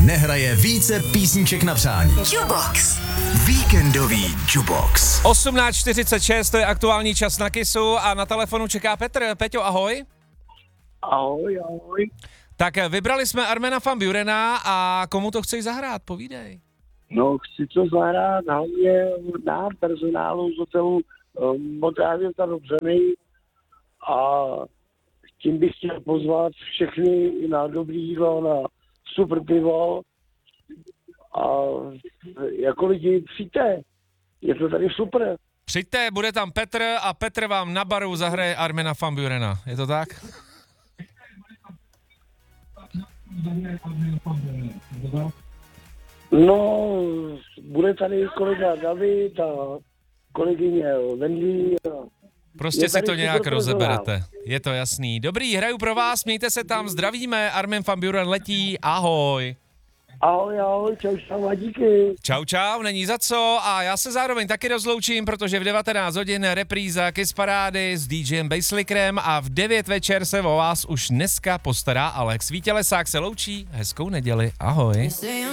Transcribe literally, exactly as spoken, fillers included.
nehraje více písniček na přání. Jukebox. Víkendový Jukebox. osmnáct čtyřicet šest, to je aktuální čas na Kissu a na telefonu čeká Petr. Peťo, ahoj. Ahoj, ahoj. Tak vybrali jsme Armena van Burena a komu to chceš zahrát? Povídej. No, chci to zahrát hlavně nám, personálu z hotelu um, Modrávě do Břeny a tím bych chtěl pozvat všechny na dobrý jídlo, na super pivo a jako lidi přijďte, je to tady super. Přijďte, bude tam Petr a Petr vám na baru zahraje Armena van Burena. Je to tak? No, bude tady kolega David a kolegyně Wendy. Prostě si to nějak rozeberete. Je to jasný. Dobrý, hraju pro vás, mějte se tam, zdravíme, Armen van Buren letí, ahoj. Ahoj, ahoj, čau, čau a díky. Čau, čau, není za co a já se zároveň taky rozloučím, protože v devatenáct hodin repríza Kiss Parády s DJem Basslickerem a v devět večer se o vás už dneska postará Alex. Vítělesák se loučí, hezkou neděli, ahoj.